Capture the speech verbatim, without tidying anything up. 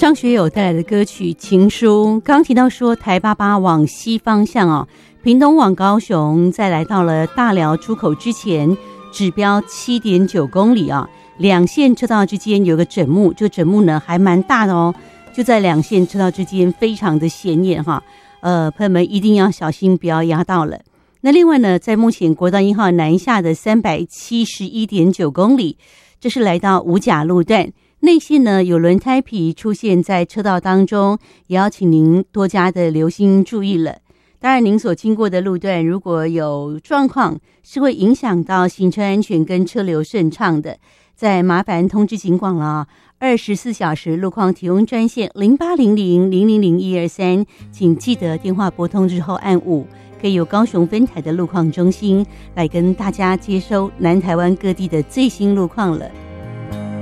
张学友带来的歌曲《情书》，刚提到说台八八往西方向哦，屏东往高雄，再来到了大寮出口之前，指标 七点九公里啊，两线车道之间有个枕木，这个枕木呢还蛮大的哦，就在两线车道之间，非常的显眼哈。呃，朋友们一定要小心，不要压到了。那另外呢，在目前国道一号南下的三百七十一点九公里，这是来到五甲路段。内线呢有轮胎皮出现在车道当中，也要请您多加的留心注意了。当然您所经过的路段如果有状况，是会影响到行车安全跟车流顺畅的，再麻烦通知警广了，二十四小时路况提供专线零八零零零零零一二三，请记得电话拨通之后按五，可以由高雄分台的路况中心来跟大家接收南台湾各地的最新路况了。